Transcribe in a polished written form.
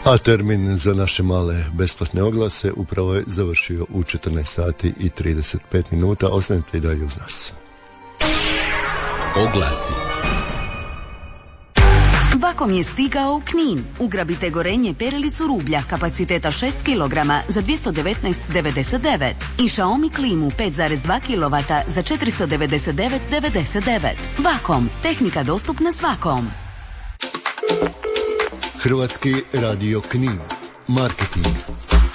A termin za naše male besplatne oglase upravo je završio u 14 sati i 35 minuta. Ostanite i dalje uz nas. Oglasi. Vakom je stigao u Knin. Ugrabite gorenje perilicu rublja kapaciteta 6 kg za 219,99 i Xiaomi klimu 5,2 kW za 499,99. Vakom, tehnika dostupna svakom. Hrvatski radio Knin. Marketing.